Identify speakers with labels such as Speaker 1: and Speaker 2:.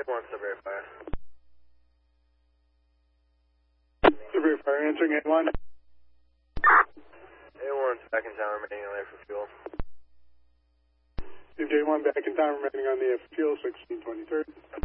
Speaker 1: A1, Severe Fire.
Speaker 2: Severe Fire answering A1.
Speaker 1: A1's back in town, remaining on there for fuel.
Speaker 2: Received A1 back in town, remaining on the air for fuel, 1623.